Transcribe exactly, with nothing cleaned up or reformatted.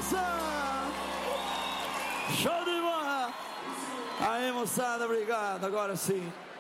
Massa! Show de bola! Aí, moçada, obrigado. Agora sim.